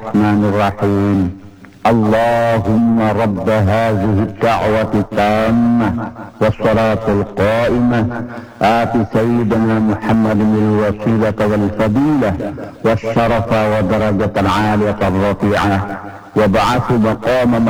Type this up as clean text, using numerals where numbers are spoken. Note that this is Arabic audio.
الرحمن الرحيم. اللهم رب هذه الدعوة التامة والصلاة القائمة آت سيدنا محمد الوسيلة والفضيلة والشرف ودرجة العالية الرفيعة وابعث مقام